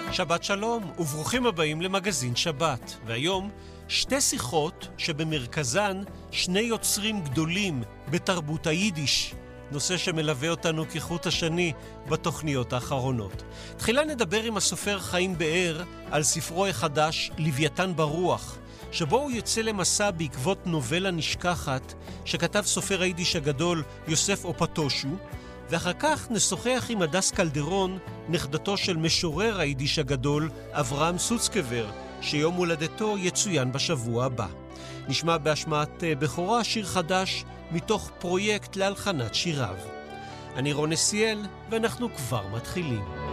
שבת שלום וברוכים הבאים למגזין שבת. והיום שתי שיחות שבמרכזן שני יוצרים גדולים בתרבות היידיש, נושא שמלווה אותנו כחוט השני בתוכניות האחרונות. תחילה נדבר עם הסופר חיים באר על ספרו החדש לוויתן ברוח, שבו הוא יוצא למסע בעקבות נובלה נשכחת שכתב סופר היידיש הגדול יוסף אופטושו, ואחר כך נשוחח עם הדס קלדרון, נכדתו של משורר היידיש הגדול אברהם סוצקבר, שיום הולדתו יצוין בשבוע הבא. נשמע בהשמעת בכורה שיר חדש מתוך פרויקט להלחנת שיריו. אני רון נסיאל ואנחנו כבר מתחילים.